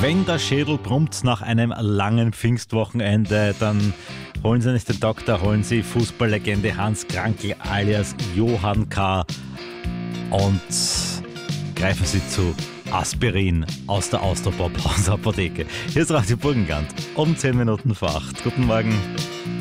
Wenn der Schädel brummt nach einem langen Pfingstwochenende, dann holen Sie nicht den Doktor, holen Sie Fußballlegende Hans Krankl alias Johann K. und greifen Sie zu Aspirin aus der Austropop Hausapotheke. Hier ist Radio Burgenland um 10 Minuten vor 8. Guten Morgen.